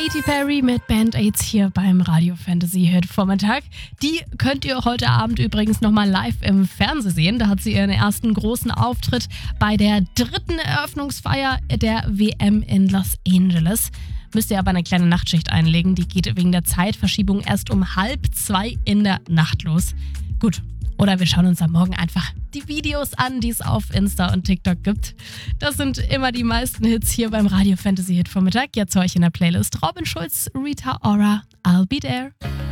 Katy Perry mit Band-Aids hier beim Radio Fantasy Hit Vormittag. Die könnt ihr heute Abend übrigens nochmal live im Fernsehen sehen. Da hat sie ihren ersten großen Auftritt bei der 3. Eröffnungsfeier der WM in Los Angeles. Müsst ihr aber eine kleine Nachtschicht einlegen. Die geht wegen der Zeitverschiebung erst um 1:30 in der Nacht los. Gut. Oder wir schauen uns am Morgen einfach die Videos an, die es auf Insta und TikTok gibt. Das sind immer die meisten Hits hier beim Radio Fantasy Hit Vormittag. Jetzt höre ich in der Playlist Robin Schulz, Rita Ora, I'll Be There.